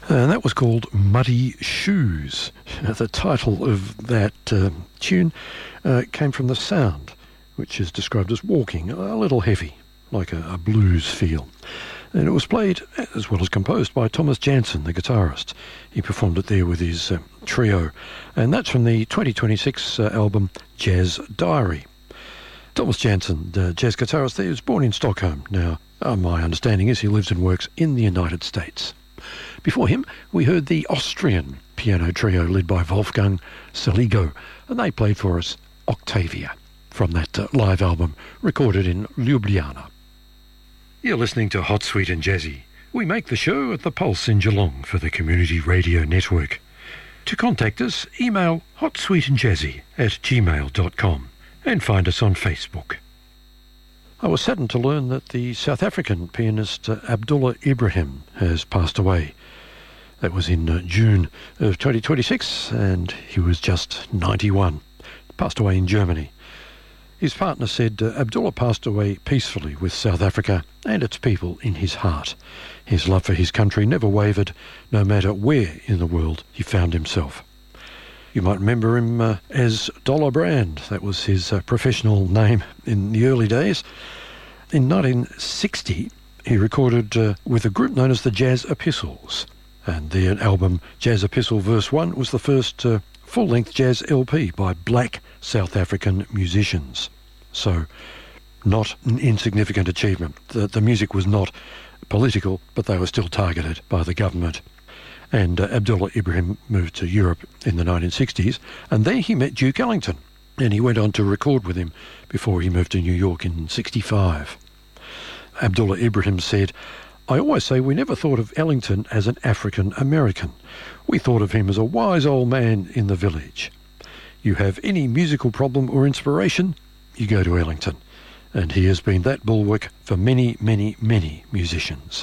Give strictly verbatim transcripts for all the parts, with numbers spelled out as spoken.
And that was called Muddy Shoes. The title of that uh, tune uh, came from the sound, which is described as walking, a little heavy, like a, a blues feel. And it was played, as well as composed, by Thomas Jansen, the guitarist. He performed it there with his uh, trio. And that's from the twenty twenty-six uh, album Jazz Diary. Thomas Jansen, the jazz guitarist there, was born in Stockholm. Now, uh, my understanding is he lives and works in the United States. Before him, we heard the Austrian piano trio led by Wolfgang Saligo, and they played for us Octavia from that uh, live album recorded in Ljubljana. You're listening to Hot, Sweet and Jazzy. We make the show at the Pulse in Geelong for the Community Radio Network. To contact us, email hotsweetandjazzy at gmail dot com and find us on Facebook. I was saddened to learn that the South African pianist uh, Abdullah Ibrahim has passed away. That was in uh, June of twenty twenty-six, and he was just ninety-one. He passed away in Germany. His partner said uh, Abdullah passed away peacefully with South Africa and its people in his heart. His love for his country never wavered, no matter where in the world he found himself. You might remember him uh, as Dollar Brand. That was his uh, professional name in the early days. In nineteen sixty, he recorded uh, with a group known as the Jazz Epistles. And their album Jazz Epistle Verse one was the first uh, full-length jazz L P by black South African musicians. So, not an insignificant achievement. The, the music was not political, but they were still targeted by the government. And uh, Abdullah Ibrahim moved to Europe in the nineteen sixties, and there he met Duke Ellington, and he went on to record with him before he moved to New York in sixty-five. Abdullah Ibrahim said, "I always say we never thought of Ellington as an African American. We thought of him as a wise old man in the village. You have any musical problem or inspiration, you go to Ellington. And he has been that bulwark for many, many, many musicians."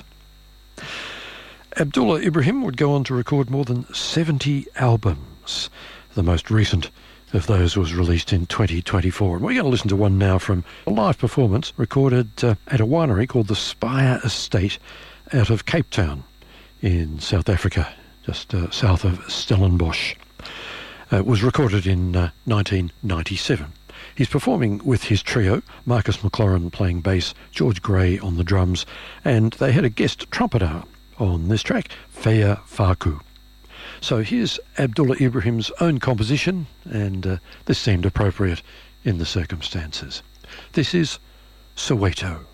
Abdullah Ibrahim would go on to record more than seventy albums. The most recent of those was released in twenty twenty-four. And we're going to listen to one now from a live performance recorded uh, at a winery called the Spire Estate out of Cape Town in South Africa, just uh, south of Stellenbosch. Uh, it was recorded in uh, nineteen ninety-seven. He's performing with his trio, Marcus McLaurin playing bass, George Gray on the drums, and they had a guest trumpeter on this track, Fea Faku. So here's Abdullah Ibrahim's own composition, and uh, this seemed appropriate in the circumstances. This is Soweto.